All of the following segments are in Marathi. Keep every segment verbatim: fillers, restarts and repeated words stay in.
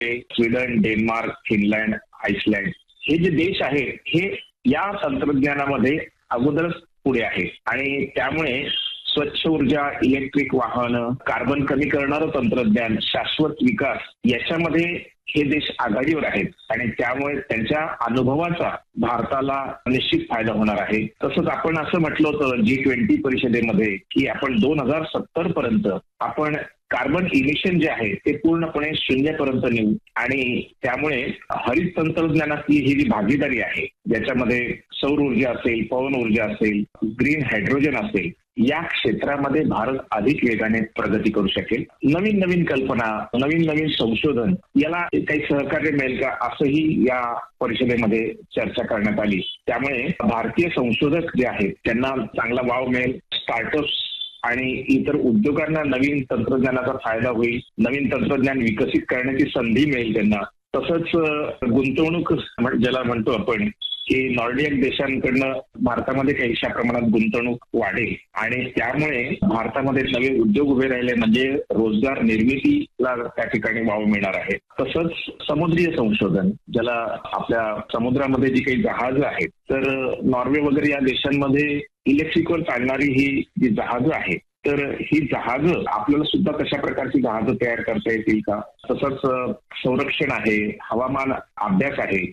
स्वीडन, डेन्मार्क, फिनलँड, आईसलँड हे जे देश आहेत हे या तंत्रज्ञानामध्ये अगोदरच पुढे आहे आणि त्यामुळे स्वच्छ ऊर्जा, इलेक्ट्रिक वाहन, कार्बन कमी करणारं तंत्रज्ञान, शाश्वत विकास याच्यामध्ये हे देश आघाडीवर आहेत आणि त्यामुळे त्यांच्या अनुभवाचा भारताला निश्चित फायदा होणार आहे. तसंच आपण असं म्हटलं होतं जी ट्वेंटी परिषदेमध्ये की आपण दोन हजार सत्तर पर्यंत आपण कार्बन इमिशन जे आहे ते पूर्णपणे शून्यपर्यंत नेऊ आणि त्यामुळे हरित तंत्रज्ञानातली ही जी भागीदारी आहे ज्याच्यामध्ये सौर ऊर्जा असेल, पवन ऊर्जा असेल, ग्रीन हायड्रोजन असेल, या क्षेत्रामध्ये भारत अधिक वेगाने प्रगती करू शकेल. नवीन नवीन कल्पना, नवीन नवीन संशोधन याला काही सहकार्य मिळेल का असंही या परिषदेमध्ये चर्चा करण्यात आली. त्यामुळे भारतीय संशोधक जे आहेत त्यांना चांगला वाव मिळेल. स्टार्टअप्स आणि इतर उद्योगांना नवीन तंत्रज्ञानाचा फायदा होईल. नवीन तंत्रज्ञान विकसित करण्याची संधी मिळेल त्यांना. तसंच गुंतवणूक ज्याला म्हणतो आपण की नॉर्डिक देशांकडनं भारतामध्ये काहीशा प्रमाणात गुंतवणूक वाढेल आणि त्यामुळे भारतामध्ये नवे उद्योग उभे राहिले म्हणजे रोजगार निर्मितीला त्या ठिकाणी वाव मिळणार आहे. तसंच समुद्रीय संशोधन ज्याला आपल्या समुद्रामध्ये जी काही जहाजं आहेत तर नॉर्वे वगैरे या देशांमध्ये इलेक्ट्रिकवर चालणारी ही जी जहाजं आहेत तर ही जहाजं आपल्याला सुद्धा कशा प्रकारची जहाजं तयार करता येतील का. तसंच संरक्षण आहे, हवामान अभ्यास आहे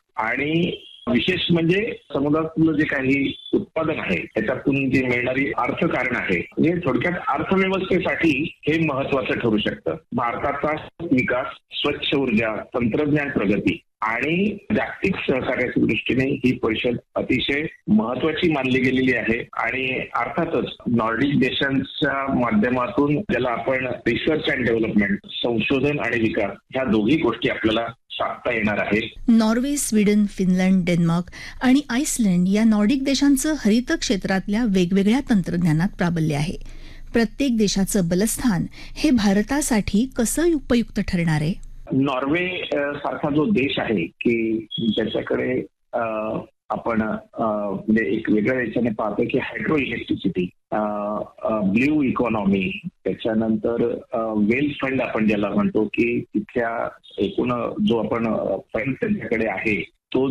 आणि विशेष म्हणजे समुद्रातलं जे काही उत्पादन आहे त्याच्यातून जी मिळणारी अर्थकारण आहे म्हणजे थोडक्यात अर्थव्यवस्थेसाठी हे महत्वाचं ठरू शकतं. भारताचा विकास, स्वच्छ ऊर्जा, तंत्रज्ञान प्रगती आणि जागतिक सहकार्याच्या दृष्टीने ही परिषद अतिशय महत्वाची मानली गेलेली आहे आणि अर्थातच नॉर्डिक देशांच्या माध्यमातून ज्याला आपण रिसर्च अँड डेव्हलपमेंट, संशोधन आणि विकास ह्या दोन्ही गोष्टी आपल्याला साधता येणार आहे. नॉर्वे, स्वीडन, फिनलंड, डेन्मार्क आणि आईसलँड या नॉर्डिक देशांचं हरित क्षेत्रातल्या वेगवेगळ्या तंत्रज्ञानात प्राबल्य आहे. प्रत्येक देशाचं बलस्थान हे भारतासाठी कसं उपयुक्त ठरणार आहे? नॉर्वे सारखा जो देश आहे की ज्याच्याकडे आपण म्हणजे एक वेगळ्या याच्याने पाहतो की हायड्रो इलेक्ट्रिसिटी, ब्ल्यू इकॉनॉमी, त्याच्यानंतर वेल्थ फंड आपण ज्याला म्हणतो की तिथल्या एकूण जो आपण फंड त्यांच्याकडे आहे तो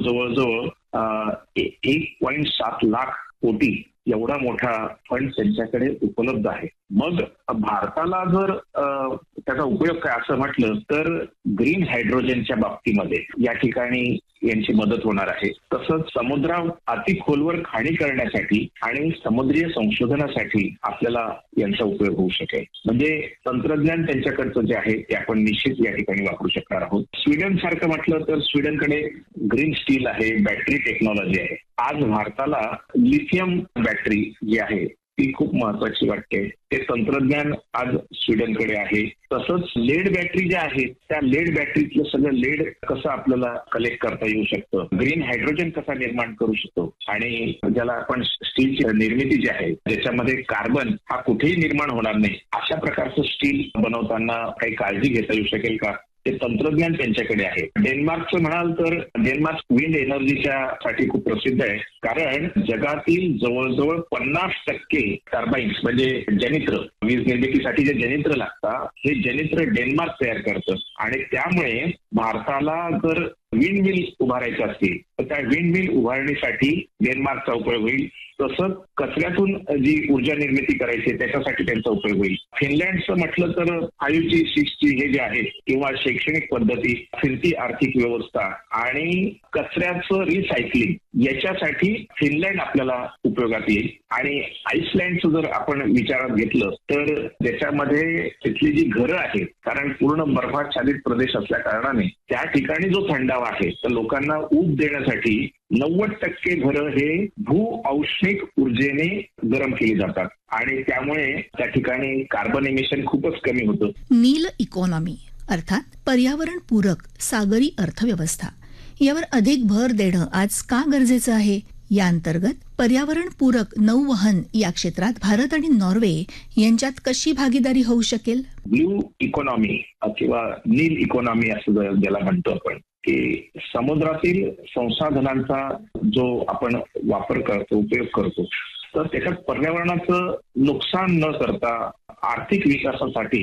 जवळजवळ एक पॉईंट सात लाख कोटी एवढा मोठा फंड त्यांच्याकडे उपलब्ध आहे. मग भारताला जर त्याचा उपयोग काय असं म्हटलं तर ग्रीन हायड्रोजनच्या बाबतीमध्ये या ठिकाणी यांची मदत होणार आहे. तसंच समुद्रात अति खोलवर खाणी करण्यासाठी आणि समुद्रीय संशोधनासाठी आपल्याला यांचा उपयोग होऊ शकेल. म्हणजे तंत्रज्ञान त्यांच्याकडचं जे आहे ते आपण निश्चित या ठिकाणी वापरू शकणार आहोत. स्वीडन सारखं म्हटलं तर स्वीडनकडे ग्रीन स्टील आहे, बॅटरी टेक्नॉलॉजी आहे. आज भारताला लिथियम बॅटरी जी आहे ती खूप महत्वाची वाटते. ते तंत्रज्ञान आज स्वीडनकडे आहे. तसंच लेड बॅटरी ज्या आहेत त्या लेड बॅटरीतलं सगळं लेड कसं आपल्याला कलेक्ट करता येऊ शकतं, ग्रीन हायड्रोजन कसा निर्माण करू शकतो आणि ज्याला आपण स्टीलची निर्मिती जी आहे ज्याच्यामध्ये कार्बन हा कुठेही निर्माण होणार नाही अशा प्रकारचं स्टील बनवताना काही काळजी घेता येऊ शकेल का, ते तंत्रज्ञान त्यांच्याकडे आहे. डेन्मार्कचं म्हणाल तर डेन्मार्क विंड एनर्जीच्या साठी खूप प्रसिद्ध आहे कारण जगातील जवळजवळ पन्नास टक्के टर्बाईन्स म्हणजे जनित्र, वीज निर्मितीसाठी जे जनित्र लागतात हे जनित्र डेन्मार्क तयार करतं आणि त्यामुळे भारताला जर विंड मिल उभारायचं असतील तर त्या विंड मिल उभारण्यासाठी डेन्मार्कचा उपयोग होईल. तसंच कचऱ्यातून जी ऊर्जा निर्मिती करायची त्याच्यासाठी त्यांचा उपयोग होईल. फिनलँडचं म्हटलं तर फाईव्ह जी सिक्स जी हे जे आहे किंवा शैक्षणिक पद्धती, फिरती आर्थिक व्यवस्था आणि कचऱ्याचं रिसायकलिंग याच्यासाठी फिनलँड आपल्याला उपयोगात येईल. आणि आईसलँडचं जर आपण विचारात घेतलं तर त्याच्यामध्ये तिथली जी घरं आहेत कारण पूर्ण बर्फाच्छादित प्रदेश असल्या कारणाने त्या ठिकाणी जो थंडावा आहे तर लोकांना ऊब देण्यासाठी नव्वद टक्के घरं हे भू औष्णिक ऊर्जेने गरम केली जातात आणि त्यामुळे त्या ठिकाणी कार्बन इमिशन खूपच कमी होतं. नील इकॉनॉमी अर्थात पर्यावरण पूरक सागरी अर्थव्यवस्था यावर अधिक भर देणं आज का गरजेचं आहे? या अंतर्गत पर्यावरण पूरक नौवहन या क्षेत्रात भारत आणि नॉर्वे यांच्यात कशी भागीदारी होऊ शकेल? ब्ल्यू इकॉनॉमी किंवा नील इकॉनॉमी असं ज्याला म्हणतो आपण की समुद्रातील संसाधनांचा जो आपण वापर करतो, उपयोग करतो तर त्याच्यात पर्यावरणाचं नुकसान न करता आर्थिक विकासासाठी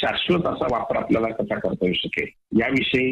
शाश्वत असा वापर आपल्याला कसा करता येऊ शकेल याविषयी